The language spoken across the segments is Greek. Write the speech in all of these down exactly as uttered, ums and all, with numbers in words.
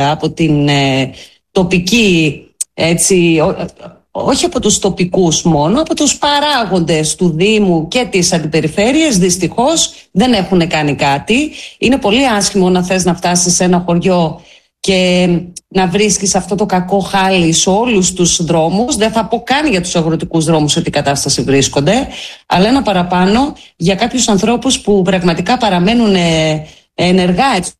από την ε, τοπική, έτσι, ό, όχι από τους τοπικούς μόνο, από τους παράγοντες του Δήμου και της αντιπεριφέρειας. Δυστυχώς δεν έχουν κάνει κάτι. Είναι πολύ άσχημο να θες να φτάσεις σε ένα χωριό και να βρίσκεις αυτό το κακό χάλι σε όλους τους δρόμους. Δεν θα πω καν για τους αγροτικούς δρόμους σε τι κατάσταση βρίσκονται, αλλά ένα παραπάνω για κάποιους ανθρώπους που πραγματικά παραμένουν ενεργά έτσι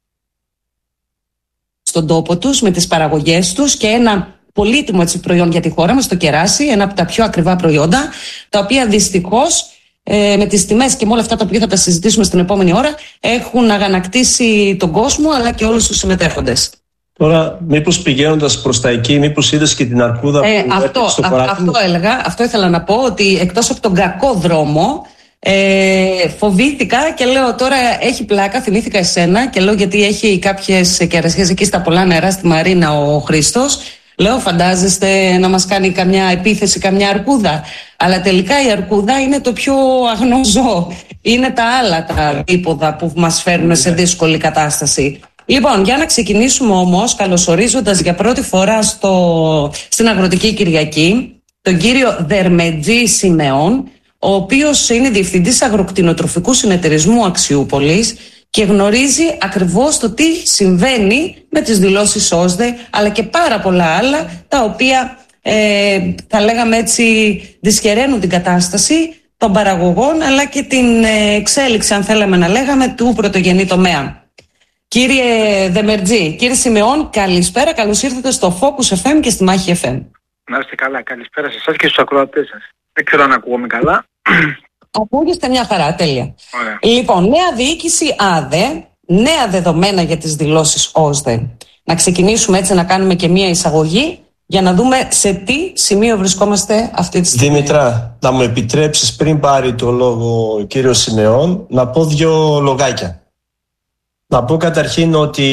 στον τόπο τους με τις παραγωγές τους και ένα πολύτιμο έτσι προϊόν για τη χώρα μας, το κεράσι, ένα από τα πιο ακριβά προϊόντα, τα οποία δυστυχώς ε, με τις τιμές και με όλα αυτά τα οποία θα τα συζητήσουμε στην επόμενη ώρα έχουν αγανακτήσει τον κόσμο αλλά και όλους τους συμμετέχοντες. Τώρα, μήπως πηγαίνοντας προς τα εκεί, μήπως είδες και την αρκούδα ε, που αυτό, στο α, αυτό έλεγα, αυτό ήθελα να πω, ότι εκτός από τον κακό δρόμο ε, φοβήθηκα και λέω τώρα έχει πλάκα, θυμήθηκα εσένα και λέω γιατί έχει κάποιες κερασιές εκεί στα πολλά νερά στη Μαρίνα ο Χρήστος. Λέω φαντάζεστε να μας κάνει καμιά επίθεση, καμιά αρκούδα. Αλλά τελικά η αρκούδα είναι το πιο αγνό ζώο. Είναι τα άλλα τα δίποδα που μας φέρνουν σε δύσκολη κατάσταση. Λοιπόν, για να ξεκινήσουμε όμως καλωσορίζοντας για πρώτη φορά στο, στην Αγροτική Κυριακή τον κύριο Δερμετζή Σιμεών, ο οποίος είναι διευθυντής αγροκτηνοτροφικού συνεταιρισμού Αξιούπολης και γνωρίζει ακριβώς το τι συμβαίνει με τις δηλώσεις ΩΣΔΕ, αλλά και πάρα πολλά άλλα τα οποία ε, θα λέγαμε έτσι δυσχεραίνουν την κατάσταση των παραγωγών αλλά και την εξέλιξη, αν θέλαμε να λέγαμε, του πρωτογενή τομέα. Κύριε Δερμετζή, κύριε Σιμεών, καλησπέρα, καλώς ήρθατε στο Focus εφ εμ και στη Μάχη εφ εμ. Να είστε καλά, καλησπέρα σε εσάς και στους ακροατές σας. Δεν ξέρω αν ακούγομαι καλά. Ακούγεστε μια χαρά, τέλεια. Ωραία. Λοιπόν, νέα διοίκηση ΑΔΕ, νέα δεδομένα για τις δηλώσεις ΩΣΔΕ. Να ξεκινήσουμε έτσι να κάνουμε και μια εισαγωγή για να δούμε σε τι σημείο βρισκόμαστε αυτή τη στιγμή. Δημητρά, να μου επιτρέψεις πριν πάρει το λόγο ο κύριος Σιμεών να πω δύο λογάκια. Να πω καταρχήν ότι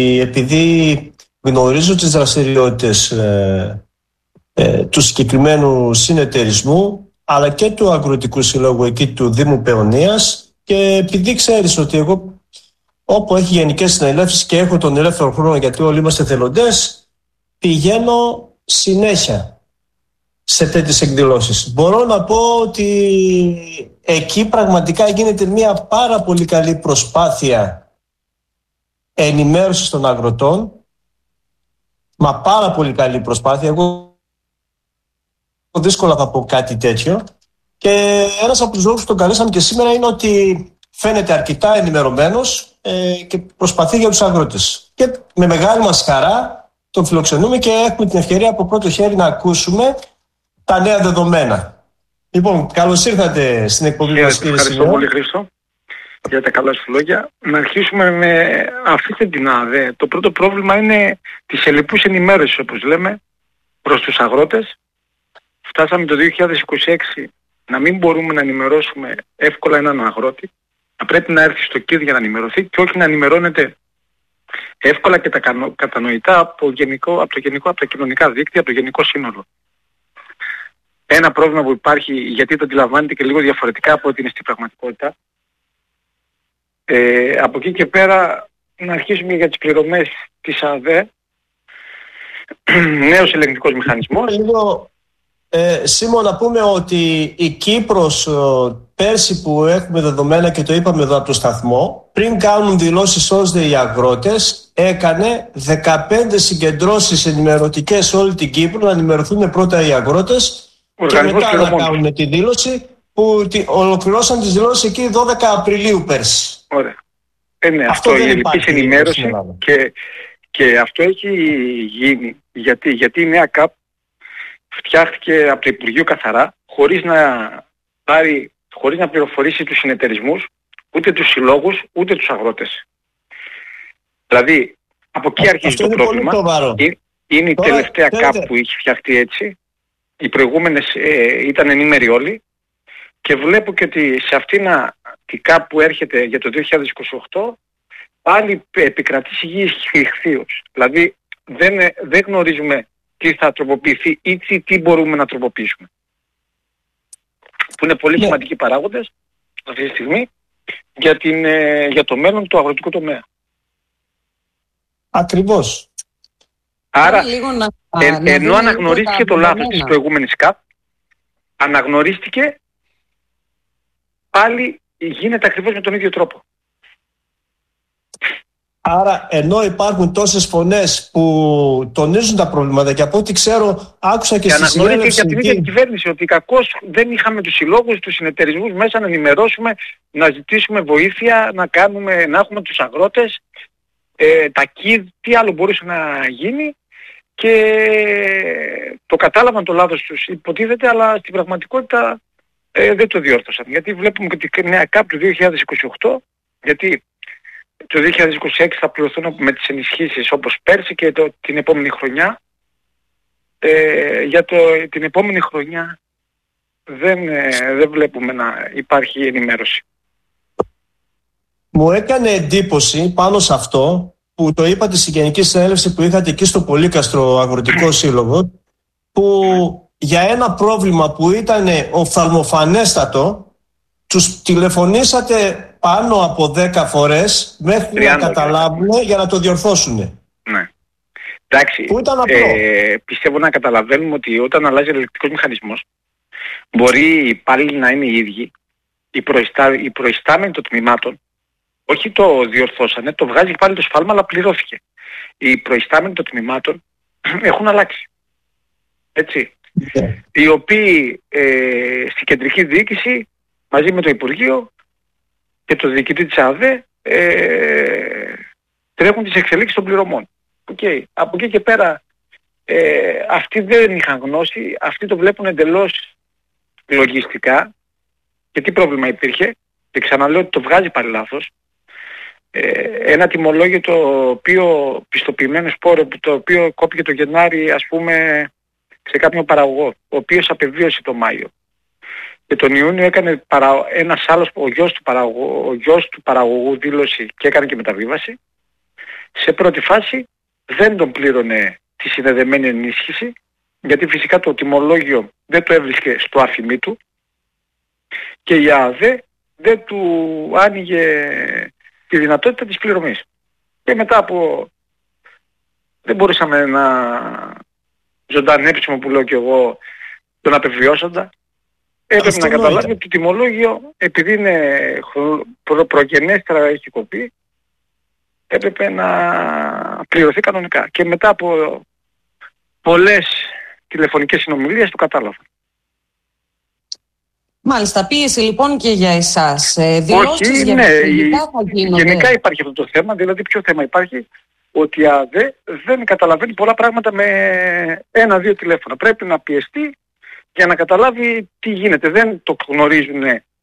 επειδή γνωρίζω τις δραστηριότητες ε, ε, του συγκεκριμένου συνεταιρισμού αλλά και του Αγροτικού Συλλόγου εκεί του Δήμου Παιωνίας και επειδή ξέρεις ότι εγώ όπου έχει γενικές συνελεύσεις και έχω τον ελεύθερο χρόνο γιατί όλοι είμαστε εθελοντές, πηγαίνω συνέχεια σε τέτοιες εκδηλώσεις. Μπορώ να πω ότι εκεί πραγματικά γίνεται μια πάρα πολύ καλή προσπάθεια ενημέρωσης των αγροτών, μα πάρα πολύ καλή προσπάθεια. Εγώ δύσκολα θα πω κάτι τέτοιο και ένας από τους λόγους που τον καλέσαμε και σήμερα είναι ότι φαίνεται αρκετά ενημερωμένος ε, και προσπαθεί για τους αγρότες. Και με μεγάλη μας χαρά τον φιλοξενούμε και έχουμε την ευκαιρία από πρώτο χέρι να ακούσουμε τα νέα δεδομένα. Λοιπόν, καλώς ήρθατε στην εκπομπή μας, κύριε Ευχαριστώ Σιμεών. πολύ, Χρήστο, για τα καλά σου λόγια. Να αρχίσουμε με αυτή την ΑΔΕ. Το πρώτο πρόβλημα είναι της ελλειπούς ενημέρωσης, όπως λέμε, προς τους αγρότες. Φτάσαμε το δύο χιλιάδες είκοσι έξι να μην μπορούμε να ενημερώσουμε εύκολα έναν αγρότη. Να πρέπει να έρθει στο ΚΙΔ για να ενημερωθεί και όχι να ενημερώνεται εύκολα και τα κατανοητά από, γενικό, από, το γενικό, από τα κοινωνικά δίκτυα, από το γενικό σύνολο. Ένα πρόβλημα που υπάρχει, γιατί το αντιλαμβάνεται και λίγο διαφορετικά από ό,τι είναι στην πραγματικότητα. Ε, από εκεί και πέρα να αρχίσουμε για τις πληρωμές της ΑΔΕ. Νέος ελεγκτικός μηχανισμός. Λίγο, ε, Σίμω, να πούμε ότι η Κύπρος ε, πέρσι που έχουμε δεδομένα και το είπαμε εδώ από το σταθμό, πριν κάνουν δηλώσεις ΩΣΔΕ οι αγρότες, έκανε δεκαπέντε συγκεντρώσεις ενημερωτικές σε όλη την Κύπρο, να ενημερωθούν πρώτα οι αγρότες και μετά να κάνουν τη δήλωση, που τη, ολοκληρώσαν τις δηλώσεις εκεί δώδεκα Απριλίου πέρσι. Ωραία. Ε, ναι, αυτό, αυτό η ελλειπής ενημέρωση και, και αυτό έχει γίνει. Γιατί, γιατί η νέα ΚΑΠ φτιάχτηκε από το Υπουργείο καθαρά, χωρίς να, πάρει, χωρίς να πληροφορήσει τους συνεταιρισμούς, ούτε τους συλλόγους, ούτε τους αγρότες. Δηλαδή, από εκεί αρχίζει το πρόβλημα. Είναι, είναι η Τώρα, τελευταία ΚΑΠ θέλετε. που έχει φτιαχτεί έτσι. Οι προηγούμενες ε, ήταν ενήμεροι όλοι. Και βλέπω και ότι σε αυτήν την ΚΑΠ που έρχεται για το δύο χιλιάδες είκοσι οκτώ πάλι επικρατεί υγιής ηχθείος. Δηλαδή δεν, δεν γνωρίζουμε τι θα τροποποιηθεί ή τι, τι μπορούμε να τροποποιήσουμε. Που είναι πολύ yeah. σημαντικοί παράγοντες αυτή τη στιγμή για, την, για το μέλλον του αγροτικού τομέα. Ακριβώς. Άρα, να, ε, να ενώ αναγνωρίστηκε το λάθος της προηγούμενης ΚΑΠ, αναγνωρίστηκε πάλι γίνεται ακριβώς με τον ίδιο τρόπο. Άρα, ενώ υπάρχουν τόσες φωνές που τονίζουν τα προβλήματα και από ό,τι ξέρω, άκουσα και, και στη συνέλευση... Και από την ίδια κυβέρνηση ότι κακώς δεν είχαμε τους συλλόγους, τους συνεταιρισμούς μέσα να ενημερώσουμε, να ζητήσουμε βοήθεια, να, κάνουμε, να έχουμε τους αγρότες, ε, τα ΚΙΔ, τι άλλο μπορούσε να γίνει, και το κατάλαβαν το λάθος τους υποτίθεται, αλλά στην πραγματικότητα ε, δεν το διόρθωσαν. Γιατί βλέπουμε και τη νέα ΚΑΠ του δύο χιλιάδες είκοσι οκτώ, γιατί το δύο χιλιάδες είκοσι έξι θα πληρωθούν με τις ενισχύσεις όπως πέρσι και το, την επόμενη χρονιά. Ε, για το, την επόμενη χρονιά δεν, ε, δεν βλέπουμε να υπάρχει ενημέρωση. Μου έκανε εντύπωση πάνω σε αυτό που το είπατε στη Γενική Συνέλευση που είχατε εκεί στο Πολύκαστρο Αγροτικό Σύλλογο, που για ένα πρόβλημα που ήταν οφθαλμοφανέστατο τους τηλεφωνήσατε πάνω από δέκα φορές μέχρι να καταλάβουν για να το διορθώσουν. Ναι. Εντάξει, που ήταν απλό. Ε, πιστεύω να καταλαβαίνουμε ότι όταν αλλάζει ο ελεκτρικός μηχανισμός μπορεί οι υπάλληλοι να είναι οι ίδιοι, οι, προϊστά, οι προϊστάμενοι των τμήματων, όχι το διορθώσανε, το βγάζει πάλι το σφάλμα αλλά πληρώθηκε. Οι προϊστάμενοι των τμήματων έχουν αλλάξει. Έτσι. Yeah. Οι οποίοι ε, στην κεντρική διοίκηση μαζί με το Υπουργείο και το διοικητή της ΑΔΕ ε, τρέχουν τις εξελίξεις των πληρωμών. Okay. Από εκεί και πέρα ε, αυτοί δεν είχαν γνώση, αυτοί το βλέπουν εντελώς λογιστικά και τι πρόβλημα υπήρχε, και ξαναλέω ότι το βγάζει πάλι λάθος. Ε, ένα τιμολόγιο το οποίο πιστοποιημένο σπόρο, το οποίο κόπηκε το Γενάρη ας πούμε σε κάποιον παραγωγό, ο οποίος απεβίωσε το Μάιο. Και τον Ιούνιο έκανε παρα... ένας άλλος, ο γιος, του παραγωγού, ο γιος του παραγωγού δήλωση και έκανε και μεταβίβαση. Σε πρώτη φάση δεν τον πλήρωνε τη συνδεδεμένη ενίσχυση, γιατί φυσικά το τιμολόγιο δεν το έβρισκε στο αφημί του και η ΑΔΕ δεν του άνοιγε τη δυνατότητα της πληρωμής. Και μετά από... δεν μπορούσαμε να ζωντανέψουμε, που λέω και εγώ, τον απεβιώσοντα. Έπρεπε να καταλάβει ότι το τιμολόγιο, επειδή είναι προ, προγενέστερα έχει κοπεί, έπρεπε να πληρωθεί κανονικά. Και μετά από πολλές τηλεφωνικές συνομιλίες το κατάλαβα. Μάλιστα, πίεση λοιπόν και για εσάς. Ε, δηλώσεις για ναι, γενικά θα γίνονται. Γενικά υπάρχει αυτό το θέμα, δηλαδή ποιο θέμα υπάρχει, ότι η ΑΔΕ δεν καταλαβαίνει πολλά πράγματα με ένα-δύο τηλέφωνα. Πρέπει να πιεστεί για να καταλάβει τι γίνεται. Δεν το γνωρίζουν.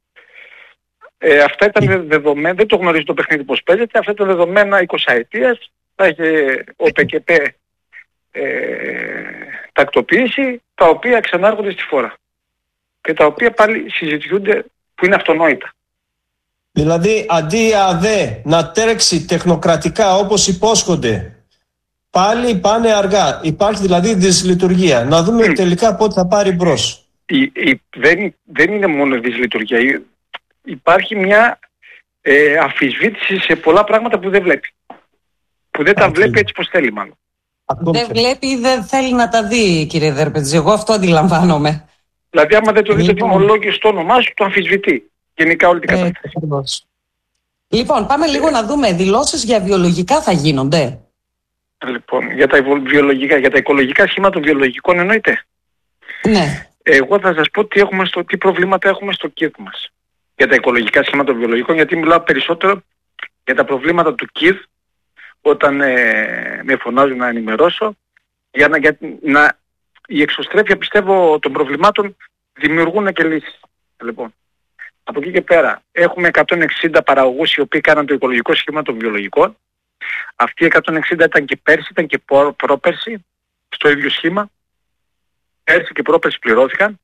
Ε, αυτά ήταν δεδομένα, δεν το γνωρίζει το παιχνίδι πώς παίζεται. Αυτά ήταν δεδομένα εικοσαετίας. Θα είχε ο ΠΚΠ ε, τακτοποιήσει, τα οποία ξανάρχονται στη φόρα. Και τα οποία πάλι συζητιούνται που είναι αυτονόητα. Δηλαδή αντί η ΑΔΕ να τρέξει τεχνοκρατικά όπως υπόσχονται, πάλι πάνε αργά. Υπάρχει δηλαδή δυσλειτουργία. Να δούμε mm. τελικά πότε θα πάρει μπρος. Η, η, δεν, δεν είναι μόνο δυσλειτουργία. Υπάρχει μια ε, αμφισβήτηση σε πολλά πράγματα που δεν βλέπει. Που δεν τα okay. βλέπει έτσι πως θέλει μάλλον. Δεν βλέπει ή δεν θέλει να τα δει, κύριε Δέρπετζη. Εγώ αυτό αντιλαμβάνομαι. Δηλαδή άμα δεν το δει το τιμολόγιο στο όνομά σου, το αμφισβητεί. Γενικά όλη την κατάσταση. Ε, λοιπόν, πάμε λίγο να δούμε. Δηλώσεις για βιολογικά θα γίνονται. Λοιπόν, για τα, βιολογικά, για τα οικολογικά σχήματα των βιολογικών εννοείται. Ναι. Εγώ θα σας πω τι, έχουμε στο, τι προβλήματα έχουμε στο ΚΙΔ μας. Για τα οικολογικά σχήματα των βιολογικών, γιατί μιλάω περισσότερο για τα προβλήματα του ΚΙΔ, όταν ε, με φωνάζουν να ενημερώσω, για να, για, να η εξωστρέφεια πιστεύω των προβλημάτων δημιουργούν και λύσεις. Λοιπόν, από εκεί και πέρα έχουμε εκατόν εξήντα παραγωγούς οι οποίοι κάναν το οικολογικό σχήμα των βιολογικών. Αυτοί οι εκατόν εξήντα ήταν και πέρσι, ήταν και πρόπερσι στο ίδιο σχήμα. Πέρσι και πρόπερσι πληρώθηκαν.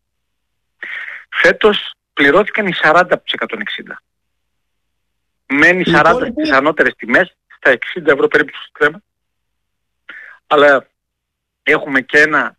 Φέτος πληρώθηκαν οι σαράντα από τους εκατόν εξήντα. Μένει σαράντα στις ανώτερες τιμές, στα εξήντα ευρώ περίπου στο κρέμα. Αλλά έχουμε και ένα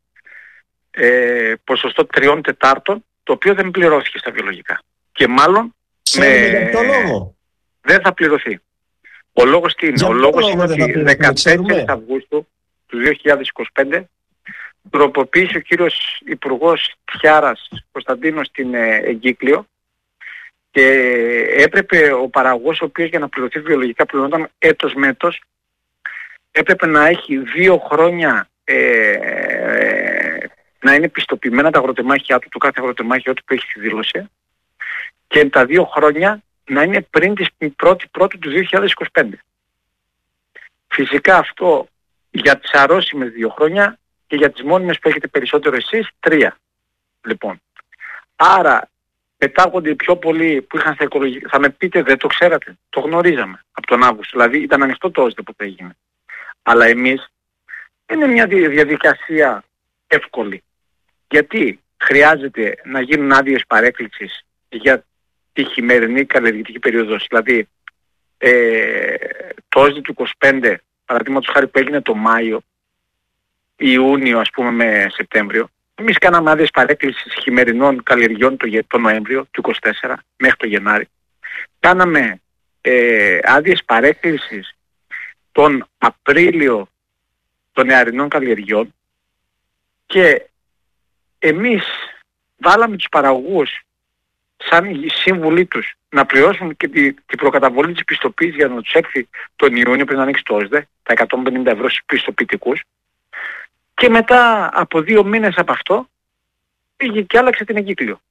ε, ποσοστό τριών τετάρτων, το οποίο δεν πληρώθηκε στα βιολογικά. Και μάλλον με... λόγο. δεν θα πληρωθεί. Ο λόγος τι είναι? Ο λόγος είναι ότι δεκατέσσερις Αυγούστου, του δύο χιλιάδες είκοσι πέντε τροποποίησε ο κύριος Υπουργός Τιάρας Κωνσταντίνος στην εγκύκλιο και έπρεπε ο παραγωγός, ο οποίος για να πληρωθεί βιολογικά πληρωνόταν έτος με έτος, έπρεπε να έχει δύο χρόνια ε, να είναι πιστοποιημένα τα αγροτεμάχια του, το κάθε αγροτεμάχιο του που έχει στη δήλωση, και τα δύο χρόνια να είναι πριν την πρώτη πρώτη του δύο χιλιάδες είκοσι πέντε. Φυσικά αυτό για τις αρρώσιμες δύο χρόνια και για τις μόνιμες που έχετε περισσότερο εσείς τρία. Λοιπόν, άρα πετάγονται οι πιο πολλοί που είχαν στα οικολογικά. Θα με πείτε, δεν το ξέρατε, το γνωρίζαμε από τον Αύγουστο, δηλαδή ήταν ανοιχτό το ΩΣΔΕ που έγινε. Αλλά εμείς δεν είναι μια διαδικασία εύκολη. Γιατί χρειάζεται να γίνουν άδειες παρέκκλησης για τη χειμερινή καλλιεργητική περίοδος. Δηλαδή ε, το ΩΣΔΕ του είκοσι πέντε, παραδείγματος χάρη, που έγινε το Μάιο, Ιούνιο ας πούμε με Σεπτέμβριο, εμείς κάναμε άδειες παρέκκλησης χειμερινών καλλιεργιών το, το Νοέμβριο του είκοσι τέσσερα μέχρι το Γενάρη. Κάναμε ε, άδειες παρέκκλησης τον Απρίλιο των νεαρινών καλλιεργιών και εμείς βάλαμε τους παραγωγούς σαν σύμβουλοι τους να πληρώσουν και την τη προκαταβολή της πιστοποίησης για να τους έρθει τον Ιούνιο πριν ανοίξει το ΩΣΔΕ, τα εκατόν πενήντα ευρώ στους πιστοποιητικούς, και μετά από δύο μήνες από αυτό πήγε και άλλαξε την εγκύκλιο.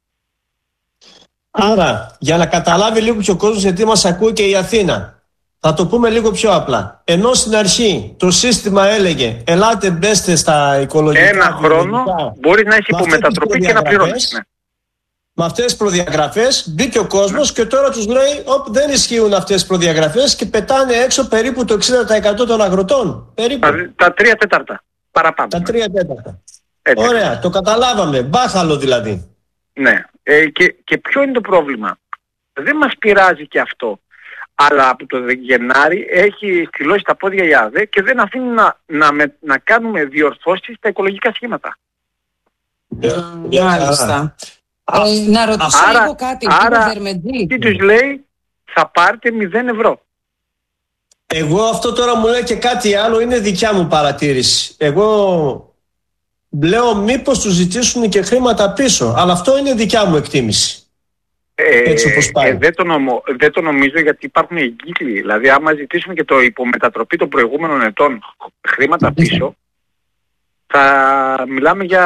Άρα, για να καταλάβει λίγο και ο κόσμος, γιατί μας ακούει και η Αθήνα, θα το πούμε λίγο πιο απλά. Ενώ στην αρχή το σύστημα έλεγε ελάτε μπέστε στα οικολογικά. Ένα χρόνο μπορεί να έχει υπομετατροπή και να πληρώνεις. Ναι. Με αυτές τις προδιαγραφές μπήκε ο κόσμος, ναι, και τώρα τους λέει ότι δεν ισχύουν αυτές τις προδιαγραφές και πετάνε έξω περίπου το εξήντα τοις εκατό των αγροτών. Περίπου. Τα, τα τρία τέταρτα. Παραπάνω. Τα τρία τέταρτα. Έτσι. Ωραία, το καταλάβαμε. Μπάχαλο δηλαδή. Ναι. Ε, και, και ποιο είναι το πρόβλημα? Δεν μας πειράζει και αυτό. Αλλά από το Γενάρη έχει στυλώσει τα πόδια η ΑΔΕ και δεν αφήνει να, να, με, να κάνουμε διορθώσεις στα οικολογικά σχήματα. Μάλιστα. Ε, να ρωτήσω άρα, λίγο κάτι. Άρα, τι τους λέει? Θα πάρετε μηδέν ευρώ. Εγώ αυτό τώρα μου λέει και κάτι άλλο, είναι δικιά μου παρατήρηση. Εγώ λέω μήπως τους ζητήσουν και χρήματα πίσω, αλλά αυτό είναι δικιά μου εκτίμηση. Ε, Έτσι όπως πάει. Ε, δεν, το νομο, δεν το νομίζω, γιατί υπάρχουν εγκύκλοι. Δηλαδή άμα ζητήσουν και το υπομετατροπή των προηγούμενων ετών χρήματα πίσω, θα μιλάμε για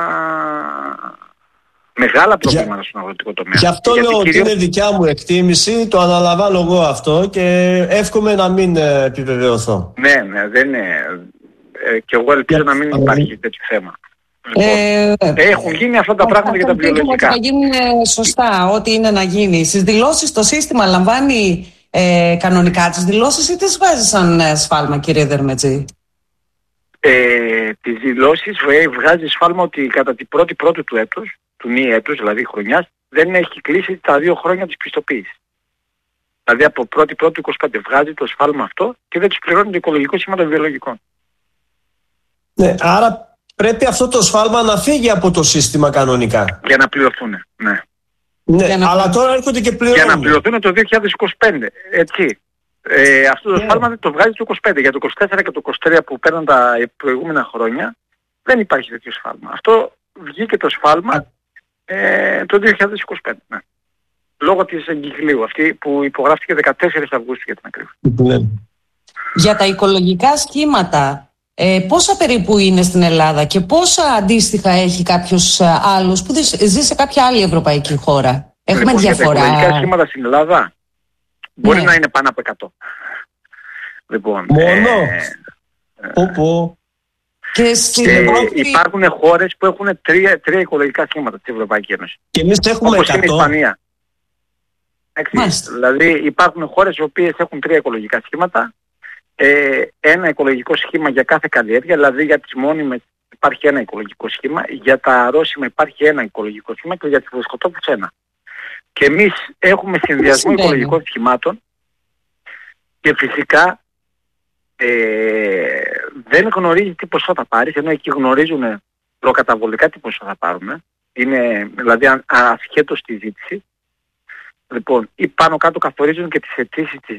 μεγάλα προβλήματα για, στον αγροτικό τομέα. Γι' αυτό γιατί λέω ότι κυρίως... είναι δικιά μου εκτίμηση, το αναλαμβάνω εγώ αυτό και εύχομαι να μην ε, επιβεβαιωθώ. Ναι, ναι, δεν είναι. Ε, και εγώ ελπίζω για... να μην υπάρχει τέτοιο θέμα. Λοιπόν, ε, έχουν γίνει αυτά τα πράγματα για τα βιολογικά. Θα γίνουν σωστά, ό,τι είναι να γίνει. Στις δηλώσεις το σύστημα λαμβάνει ε, κανονικά τις δηλώσεις ή τις βάζει σαν σφάλμα, κύριε Δερμετζή? Ε, τις δηλώσεις βγάζει σφάλμα ότι κατά την πρώτη πρώτη του έτους, του νη έτους, δηλαδή χρονιάς, δεν έχει κλείσει τα δύο χρόνια της πιστοποίησης. Δηλαδή από πρώτη πρώτη είκοσι πέντε βγάζει το σφάλμα αυτό και δεν τους πληρώνει το οικολογικό σήμα των βιολογικών. Ναι, άρα πρέπει αυτό το σφάλμα να φύγει από το σύστημα κανονικά. Για να πληρωθούν, ναι. Ναι, να... αλλά τώρα έρχονται και πληρώνουν. Για να πληρωθούν το δύο χιλιάδες είκοσι πέντε, έτσι. Ε, αυτό το yeah. σφάλμα δεν το βγάζει το είκοσι πέντε. Για το είκοσι τέσσερα και το είκοσι τρία που παίρνουν τα προηγούμενα χρόνια δεν υπάρχει τέτοιο σφάλμα. Αυτό βγήκε το σφάλμα ε, το δύο χιλιάδες είκοσι πέντε. Ναι. Λόγω της εγκυκλίου αυτή που υπογράφηκε δεκατέσσερις Αυγούστου για την ακρίβεια. Yeah. Για τα οικολογικά σχήματα, ε, πόσα περίπου είναι στην Ελλάδα και πόσα αντίστοιχα έχει κάποιος άλλος που ζει σε κάποια άλλη ευρωπαϊκή χώρα? Έχουμε λοιπόν, διαφορά? Για τα οικολογικά σχήματα στην Ελλάδα μπορεί ναι. να είναι πάνω από εκατό. Λοιπόν, μόνο. Ε, πω, πω. Και, στην και Ευρώπη... υπάρχουν χώρες που έχουν τρία, τρία οικολογικά σχήματα στην Ευρωπαϊκή Ένωση. Και εμείς έχουμε όπως εκατό. είναι η Ισπανία. Δηλαδή υπάρχουν χώρες οι οποίες έχουν τρία οικολογικά σχήματα. Ε, ένα οικολογικό σχήμα για κάθε καλλιέργεια, δηλαδή για τις μόνιμες υπάρχει ένα οικολογικό σχήμα, για τα αρρώσιμα υπάρχει ένα οικολογικό σχήμα και για τις βοσκοτόπους ένα. Και εμείς έχουμε συνδυασμό οικολογικών σχημάτων και φυσικά ε, δεν γνωρίζει τι ποσό θα πάρεις, ενώ εκεί γνωρίζουν προκαταβολικά τι ποσό θα πάρουν. Είναι δηλαδή ασχέτως τη ζήτηση. Λοιπόν, ή πάνω κάτω καθορίζουν και τις αιτήσεις της,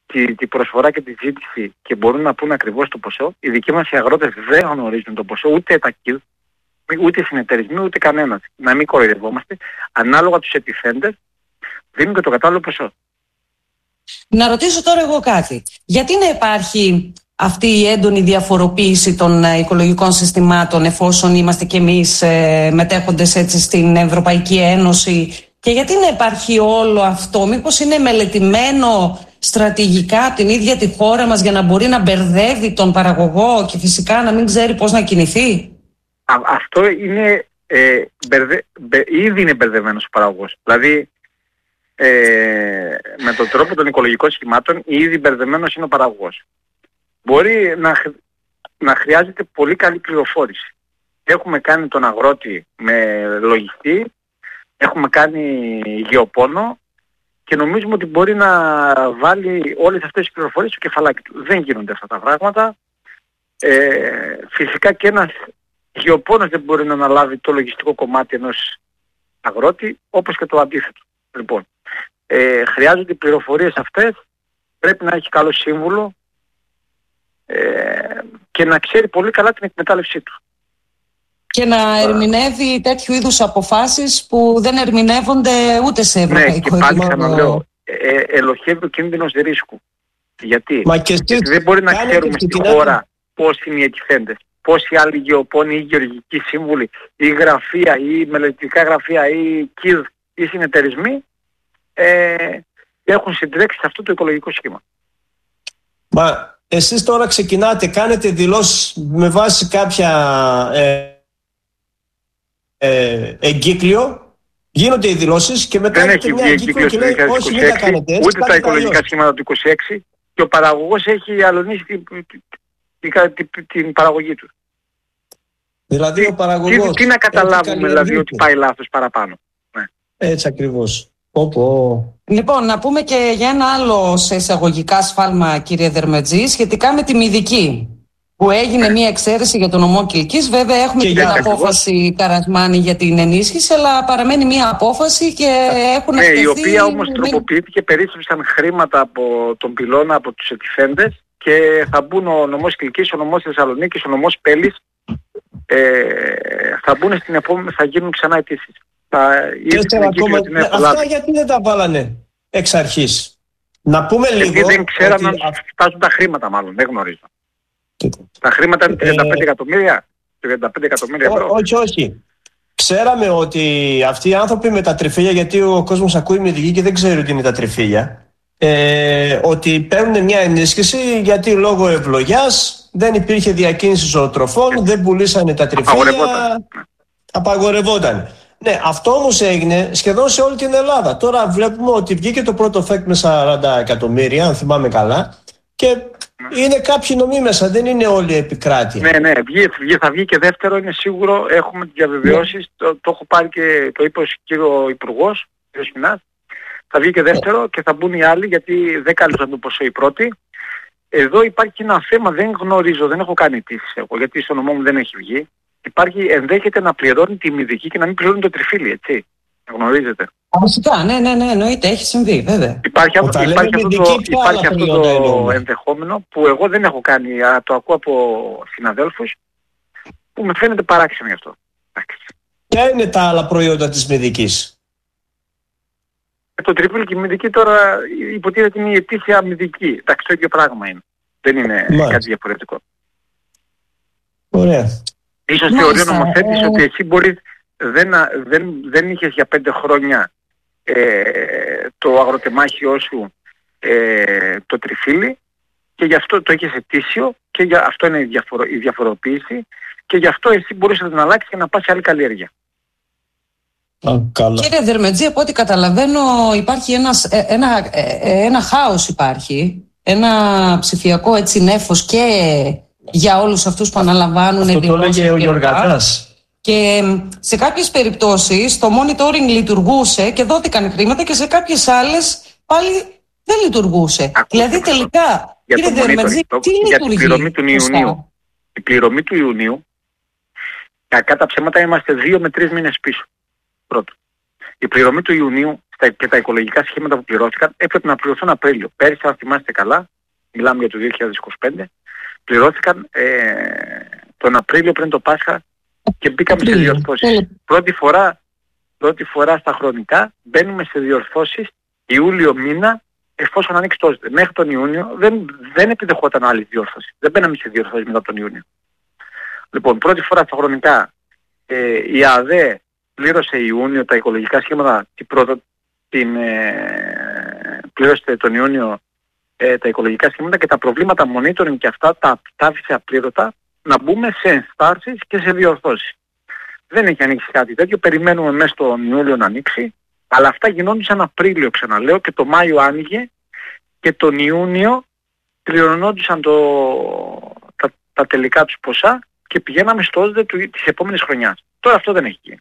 τη, τη προσφορά και τη ζήτηση και μπορούν να πούν ακριβώς το ποσό. Οι δικοί μας οι αγρότες δεν γνωρίζουν το ποσό, ούτε τα κιλ, ούτε οι συνεταιρισμοί, ούτε κανένας. Να μην κοροϊδευόμαστε. Ανάλογα τους ετηθέντες δίνουν και το κατάλληλο ποσό. Να ρωτήσω τώρα εγώ κάτι. Γιατί να υπάρχει αυτή η έντονη διαφοροποίηση των οικολογικών συστημάτων, εφόσον είμαστε κι εμείς ε, μετέχοντες έτσι στην Ευρωπαϊκή Ένωση, και γιατί να υπάρχει όλο αυτό? Μήπως είναι μελετημένο στρατηγικά από την ίδια τη χώρα μας για να μπορεί να μπερδεύει τον παραγωγό και φυσικά να μην ξέρει πώς να κινηθεί? Α, αυτό είναι ε, μπερδε, μπε, ήδη είναι μπερδεμένος ο παραγωγός. Δηλαδή ε, με τον τρόπο των οικολογικών σχημάτων ήδη μπερδεμένος είναι ο παραγωγός. Μπορεί να, να χρειάζεται πολύ καλή πληροφόρηση. Έχουμε κάνει τον αγρότη με λογιστή, έχουμε κάνει γεωπόνο και νομίζουμε ότι μπορεί να βάλει όλες αυτές τις πληροφορίες στο κεφαλάκι του. Δεν γίνονται αυτά τα πράγματα. Ε, φυσικά και ένας γεωπόνος δεν μπορεί να αναλάβει το λογιστικό κομμάτι ενός αγρότη, όπως και το αντίθετο. Λοιπόν, ε, χρειάζονται οι πληροφορίες αυτές, πρέπει να έχει καλό σύμβουλο ε, και να ξέρει πολύ καλά την εκμετάλλευσή του. Και να ερμηνεύει τέτοιου είδους αποφάσεις που δεν ερμηνεύονται ούτε σε ευρωπαϊκό επίπεδο. Ναι, και πάλι ξαναλέω, ε, ελοχεύει ο κίνδυνος ρίσκου. Γιατί, Γιατί δεν μπορεί να ξέρουμε στη χώρα πώς είναι οι ετηθέντες, πόσοι άλλοι γεωπόνοι ή γεωργικοί σύμβουλοι ή γραφεία ή μελετητικά γραφεία ή κιλ ή συνεταιρισμοί ε, έχουν συντρέξει σε αυτό το οικολογικό σχήμα. Μα εσείς τώρα ξεκινάτε, κάνετε δηλώσεις με βάση κάποια ε, ε, εγκύκλιο, γίνονται οι δηλώσεις και μετά δεν έχει βγει εγκύκλιο και λέει όχι, μην τα κάνετε έτσι, ούτε τα οικολογικά σχήματα του είκοσι έξι και ο παραγωγός έχει αλωνίσει την, την, την, την παραγωγή του. Δηλαδή τι, ο παραγωγός... Τι, τι να καταλάβουμε δηλαδή ότι πάει λάθος παραπάνω. Ναι. Έτσι ακριβώς. Οπό. Λοιπόν, να πούμε και για ένα άλλο σε εισαγωγικά σφάλμα, κύριε Δερμετζή, σχετικά με τη μυδική, που έγινε μια εξαίρεση για τον νομό Κιλκής. Βέβαια έχουμε και την απόφαση Καρασμάνη για την ενίσχυση, αλλά παραμένει μια απόφαση και έχουν ναι, εκτεθεί... η οποία όμως τροποποιήθηκε, περίσσεψαν χρήματα από τον πυλώνα, από τους ετηθέντες και θα μπουν ο νομός Κιλκής, ο νομός Θεσσαλονίκης, ο νομός Πέλης, ε, θα μπουν στην επόμενη, θα γίνουν ξανά αιτήσεις. Ακόμα... Αυτά γιατί δεν τα βάλανε εξ αρχής? Να πούμε λίγο... Γιατί δεν ξέραμε ότι... αν φτάσουν τα χρήματα μάλλον, δεν γνωρίζω. Τα χρήματα είναι τριάντα πέντε εκατομμύρια, τριάντα πέντε εκατομμύρια ευρώ. Όχι, όχι. Ξέραμε ότι αυτοί οι άνθρωποι με τα τριφύλια, γιατί ο κόσμος ακούει μυδική και δεν ξέρει ότι είναι τα τριφύλια, ε, ότι παίρνουν μια ενίσχυση γιατί λόγω ευλογιάς δεν υπήρχε διακίνηση ζωοτροφών, δεν πουλήσανε τα τριφύλια, απαγορευόταν. απαγορευόταν. Ναι, αυτό όμως έγινε σχεδόν σε όλη την Ελλάδα. Τώρα βλέπουμε ότι βγήκε το πρώτο φεκ με σαράντα εκατομμύρια, αν θυμάμαι καλά, και είναι κάποιοι νομοί μέσα, δεν είναι όλη η επικράτεια. Ναι, ναι, βγει, βγει, θα βγει και δεύτερο, είναι σίγουρο, έχουμε τις διαβεβαιώσεις, ναι. το, το έχω πάρει και το είπε ο κύριο Υπουργός, κ. Σπινάς, θα βγει και δεύτερο ναι. και θα μπουν οι άλλοι γιατί δεν κάλυψαν το ποσό οι πρώτοι. Εδώ υπάρχει ένα θέμα, δεν γνωρίζω, δεν έχω κάνει αιτήσεις εγώ, γιατί στο νομό μου δεν έχει βγει. Υπάρχει, ενδέχεται να πληρώνει τη μυδική και να μην πληρώνει το τριφύλι, έτσι. Γνωρίζετε. Φυσικά, ναι, ναι, ναι, εννοείται, έχει συμβεί, βέβαια. Υπάρχει, αυτό, υπάρχει αυτό το, υπάρχει αυτό το ενδεχόμενο που εγώ δεν έχω κάνει, α, το ακούω από συναδέλφους, που με φαίνεται παράξενο γι' αυτό. Ποια είναι τα άλλα προϊόντα της μυδικής? Το τριφύλι και η μυδική τώρα υποτίθεται είναι η ετήσια μυδική. Εντάξει, το ίδιο πράγμα είναι. Δεν είναι Μάλιστα. κάτι διαφορετικό. Ωραία. Ίσως θεωρεί ο νομοθέτης ότι εσύ μπορείς, δεν, δεν, δεν είχες για πέντε χρόνια ε, το αγροτεμάχιό σου ε, το τριφύλι και γι' αυτό το είχες ετήσιο και για αυτό είναι η, διαφορο, η διαφοροποίηση και γι' αυτό εσύ μπορείς να την αλλάξεις και να πας σε άλλη καλλιέργεια. Α, καλά. Κύριε Δερμετζή, από ό,τι καταλαβαίνω υπάρχει ένας, ένα, ένα χάος υπάρχει, ένα ψηφιακό έτσι νέφος και για όλους αυτούς που αναλαμβάνουν. Αυτό το λέγε ο Γιωργατάς. Και σε κάποιες περιπτώσεις το monitoring λειτουργούσε και δόθηκαν χρήματα και σε κάποιες άλλες πάλι δεν λειτουργούσε. Ακούστε δηλαδή τελικά, για κύριε Δερμετζή, τι για λειτουργεί? Την πληρωμή του Ιουνίου. Η πληρωμή του Ιουνίου, κακά τα ψέματα είμαστε δύο με τρεις μήνες πίσω. Πρώτο. Η πληρωμή του Ιουνίου στα, και τα οικολογικά σχήματα που πληρώθηκαν έπρεπε να πληρωθούν Απρίλιο. Πέρυσι, αν θυμάστε καλά, μιλάμε για το δύο χιλιάδες είκοσι πέντε, πληρώθηκαν ε, τον Απρίλιο πριν το Πάσχα και μπήκαμε σε διορθώσεις. Πρώτη φορά, πρώτη φορά στα χρονικά μπαίνουμε σε διορθώσεις Ιούλιο μήνα, εφόσον ανοίξει το ΩΣΔΕ. Μέχρι τον Ιούνιο δεν, δεν επιδεχόταν άλλη διόρθωση. Δεν μπαίναμε σε διορθώσεις μετά τον Ιούνιο. Λοιπόν, πρώτη φορά στα χρονικά ε, η ΑΔΕ πλήρωσε Ιούνιο τα οικολογικά σχήματα, την, πρώτα, την ε, πλήρωσε τον Ιούνιο ε, τα οικολογικά σχήματα και τα προβλήματα monitoring και αυτά τα, τα άφησε απλήρωτα να μπούμε σε ενστάσεις και σε διορθώσεις. Δεν έχει ανοίξει κάτι τέτοιο, περιμένουμε μέσα στον Ιούλιο να ανοίξει, αλλά αυτά γινόντουσαν Απρίλιο, ξαναλέω, και το Μάιο άνοιγε και τον Ιούνιο πληρωνόντουσαν το, τα, τα τελικά τους ποσά και πηγαίναμε στο ΩΣΔΕ της επόμενης χρονιάς. Τώρα αυτό δεν έχει γίνει.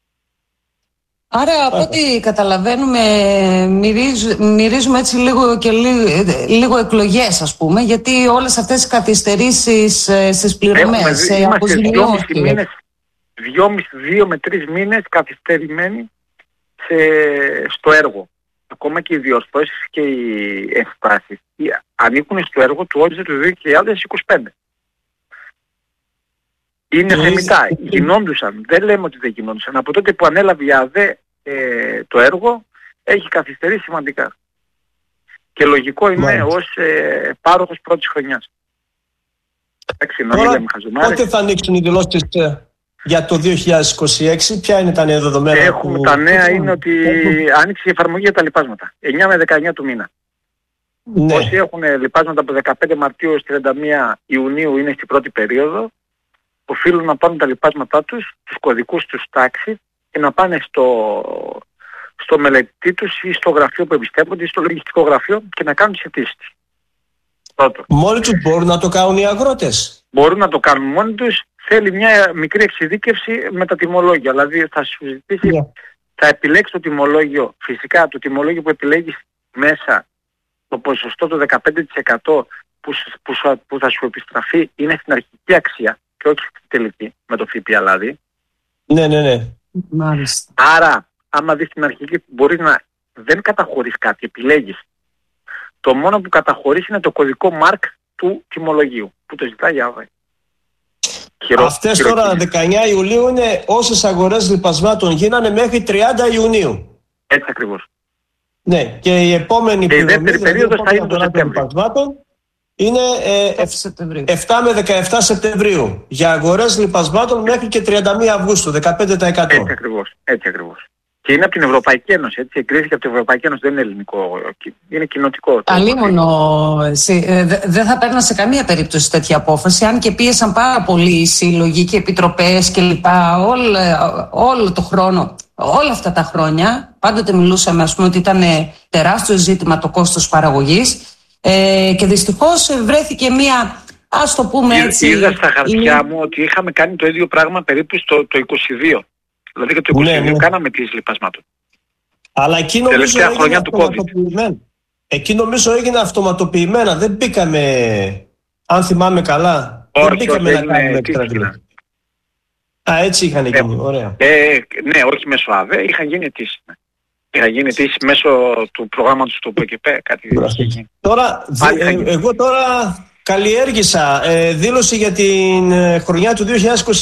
Άρα από ό,τι καταλαβαίνουμε μυρίζ, μυρίζουμε έτσι λίγο και λίγο, λίγο εκλογές, ας πούμε, γιατί όλες αυτές οι καθυστερήσεις ε, στις πληρωμές, ε, είμαστε δυόμισι μήνες, δυόμισι, δύο με τρεις μήνες καθυστερημένοι σε, στο έργο. Ακόμα και οι διορθώσεις και οι ενστάσεις ανήκουν στο έργο του ΩΣΔΕ του δύο χιλιάδες είκοσι πέντε. Είναι θεμητά. Γινόντουσαν. Δεν λέμε ότι δεν γινόντουσαν. Από τότε που ανέλαβε η ΑΔΕ ε, το έργο έχει καθυστερήσει σημαντικά. Και λογικό είναι Μάλιστα. ως ε, πάροχος πρώτης χρονιάς. Εντάξει, να μην λέμε χαζομάρες. Πότε θα ανοίξουν οι δηλώσεις ε, για το δύο χιλιάδες είκοσι έξι, ποια είναι τα νέα δεδομένα? Έχουμε, που... Τα νέα είναι ότι άνοιξε η εφαρμογή για τα λοιπάσματα. εννιά με δεκαεννιά του μήνα. Ναι. Όσοι έχουν λοιπάσματα από δεκαπέντε Μαρτίου έως τριάντα μία Ιουνίου είναι στην πρώτη περίοδο, οφείλουν να πάρουν τα λοιπάσματά τους, τους κωδικούς τους τάξης και να πάνε στο, στο μελετητή τους ή στο γραφείο που εμπιστεύονται ή στο λογιστικό γραφείο και να κάνουν τις αιτήσεις τους. Πρώτο. Μόνοι τους μπορούν να το κάνουν οι αγρότες? Μπορούν να το κάνουν μόνοι τους. Θέλει μια μικρή εξειδίκευση με τα τιμολόγια. Δηλαδή θα σου ζητήσει, yeah. θα επιλέξει το τιμολόγιο. Φυσικά το τιμολόγιο που επιλέγεις μέσα, το ποσοστό το δεκαπέντε τοις εκατό που, που, που θα σου επιστραφεί είναι στην αρχική αξία και όχι στην τελική, με το ΦΠΑ δηλαδή. Ναι, ναι, ναι. Μάλιστα. Άρα, άμα δεις την αρχική, μπορείς να δεν καταχωρείς κάτι, επιλέγεις. Το μόνο που καταχωρείς είναι το κωδικό μάρκ του τιμολογίου, που το ζητάει η ΑΒΕ. Αυτές τώρα δεκαεννιά Ιουλίου είναι όσες αγορές λοιπασμάτων γίνανε μέχρι τριάντα Ιουνίου. Έτσι ακριβώς. Ναι, και η επόμενη και πληρωμή, η δεύτερη περίοδος θα είναι το Σεπτέμβριο. Είναι ε, επτά με δεκαεπτά Σεπτεμβρίου για αγορές λοιπασμάτων μέχρι και τριάντα μία Αυγούστου, δεκαπέντε τοις εκατό. Έτσι ακριβώς, έτσι ακριβώς. Και είναι από την Ευρωπαϊκή Ένωση, έτσι, εγκρίθηκε από την Ευρωπαϊκή Ένωση, δεν είναι ελληνικό, είναι κοινοτικό. Αλίμονο, δεν θα παίρναν σε καμία περίπτωση τέτοια απόφαση, αν και πίεσαν πάρα πολύ οι σύλλογοι και επιτροπές κλπ. Όλο, όλο το χρόνο, όλα αυτά τα χρόνια, πάντοτε μιλούσαμε, ας πούμε, ότι ήταν τεράστιο ζήτημα το κόστος παραγωγής. Ε, και δυστυχώς βρέθηκε μία, ας το πούμε έτσι... Είδα στα χαρτιά μου ότι είχαμε κάνει το ίδιο πράγμα περίπου στο το είκοσι δύο. Δηλαδή και το είκοσι δύο ναι, ναι. κάναμε τις λοιπασμάτων. Αλλά εκεί νομίζω έγινε αυτοματοποιημένα. Εκεί νομίζω έγινε αυτοματοποιημένα. Δεν μπήκαμε, αν θυμάμαι καλά, όχι, δεν μπήκαμε όχι, να κάνουμε εξτρατεία. Α, έτσι είχαν ε, γίνει, ωραία. Ε, ναι, όχι μέσω ΑΒΕ, είχαν γίνει αιτήσεις. Είχαν γίνει αιτήσεις μέσω του προγράμματος του ΠΚΠ, κάτι τέτοιο. Τώρα, ε, εγώ τώρα καλλιέργησα ε, δήλωση για την ε, χρονιά του δύο χιλιάδες είκοσι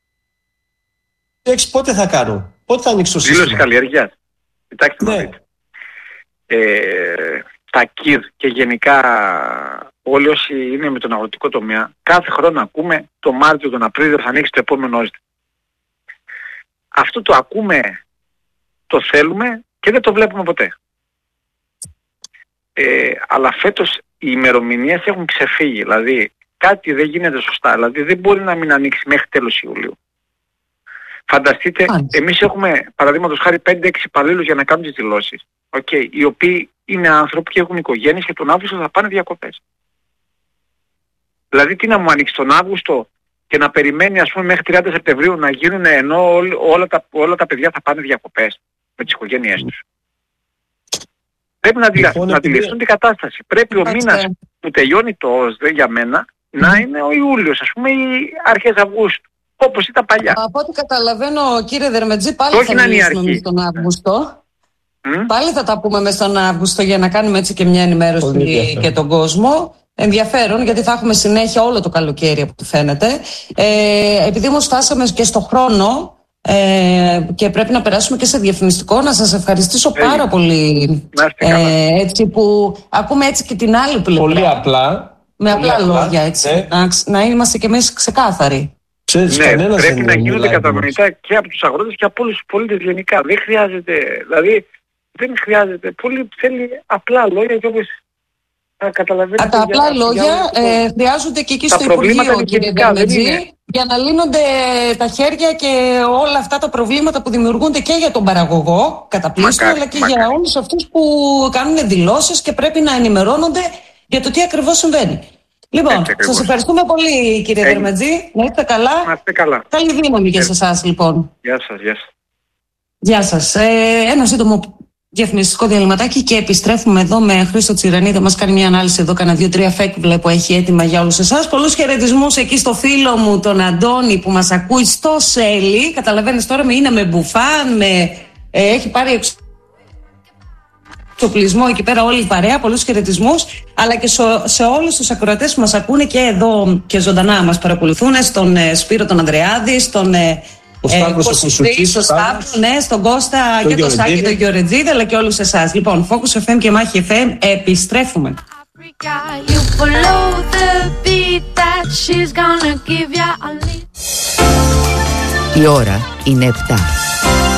έξι. Πότε θα κάνω, πότε θα ανοίξω το σύστημα? Δήλωση καλλιέργειας. Κοιτάξτε να δείτε. Ε, τα ΚΙΔ και γενικά όλοι όσοι είναι με τον αγροτικό τομέα, κάθε χρόνο ακούμε το Μάρτιο, τον Απρίλιο θα ανοίξει το επόμενο ΩΣΔΕ. Αυτό το ακούμε, το θέλουμε και δεν το βλέπουμε ποτέ. Ε, αλλά φέτος οι ημερομηνίες έχουν ξεφύγει. Δηλαδή κάτι δεν γίνεται σωστά. Δηλαδή δεν μπορεί να μην ανοίξει μέχρι τέλος Ιουλίου. Φανταστείτε, εμείς έχουμε παραδείγματος χάρη πέντε έξι υπαλλήλους για να κάνουν τις δηλώσεις. Okay, οι οποίοι είναι άνθρωποι και έχουν οικογένειες και τον Αύγουστο θα πάνε διακοπές. Δηλαδή τι να μου ανοίξει τον Αύγουστο και να περιμένει ας πούμε μέχρι τριάντα Σεπτεμβρίου να γίνουν ενώ ό, όλα, τα, όλα τα παιδιά θα πάνε διακοπές με τις οικογένειές τους. Πρέπει να, λοιπόν, να αντιληφθούν την κατάσταση. Πρέπει ο μήνας που τελειώνει το ΩΣΔΕ για μένα να είναι ο Ιούλιος, ας πούμε, οι αρχές Αυγούστου. Όπως ήταν παλιά. Από ό,τι καταλαβαίνω, κύριε Δερμετζή, πάλι θα μιλήσουμε τον Αύγουστο. Mm? Πάλι θα τα πούμε μες στον Αύγουστο για να κάνουμε έτσι και μια ενημέρωση και τον κόσμο. Ενδιαφέρον, γιατί θα έχουμε συνέχεια όλο το καλοκαίρι από ό,τι φαίνεται. Ε, επειδή όμως φτάσαμε και στο χρόνο ε, και πρέπει να περάσουμε και σε διαφημιστικό, να σας ευχαριστήσω Έγινε. πάρα πολύ. Ε, έτσι που ακούμε έτσι και την άλλη πλευρά. Πολύ απλά. Με πολύ απλά, απλά λόγια, έτσι. Ναι. Να, να είμαστε κι εμείς ξεκάθαροι. Ξέρεις, Ναι, κανένας πρέπει δεν να γίνονται μιλάει κατανοητά και από τους αγρότες και από όλους τους πολίτες γενικά. Δεν χρειάζεται, δηλαδή δεν χρειάζεται. Πολύ θέλει απλά λόγια και όπως θα καταλαβαίνετε. Από τα απλά για, λόγια για ε, χρειάζονται και εκεί τα στο Υπουργείο, κύριε Δερμετζή, είναι... για να λύνονται τα χέρια και όλα αυτά τα προβλήματα που δημιουργούνται και για τον παραγωγό κατά πλήστο, αλλά και μακάρι. Για όλους αυτούς που κάνουν δηλώσεις και πρέπει να ενημερώνονται για το τι ακριβώς συμβαίνει. Λοιπόν, σας ευχαριστούμε πολύ, κύριε Δερμετζή. Να είστε καλά. Να είστε καλά. Καλή δύναμη και σε εσάς, λοιπόν. Γεια σας, γεια σας. Γεια σας. Ε, ένα σύντομο διαφημιστικό διαλυματάκι και επιστρέφουμε εδώ με Χρήστο Τσιρανίδη. Μας κάνει μια ανάλυση εδώ, κάνα δύο-τρία φεκ βλέπω έχει έτοιμα για όλους εσάς. Πολλούς χαιρετισμούς εκεί στο φίλο μου τον Αντώνη που μας ακούει στο Σέλι. Καταλαβαίνεις τώρα, με είναι με μπουφάν, με, ε, έχει πάρει εξ... εξοπλισμό εκεί πέρα όλη η παρέα. Πολλούς χαιρετισμούς, αλλά και σε, σε όλους τους ακροατές που μας ακούνε και εδώ και ζωντανά μας παρακολουθούν, στον ε, Σπύρο τον Ανδρεάδη, στον ε, ο Σταύρος ο Φουσουκής, στον Σταύρο, ναι, στον Κώστα και τον Σάκη τον Γεωρετζίδη, αλλά και όλους εσάς. Λοιπόν, Focus εφ εμ και Μάχη εφ εμ, επιστρέφουμε. Η ώρα είναι επτά.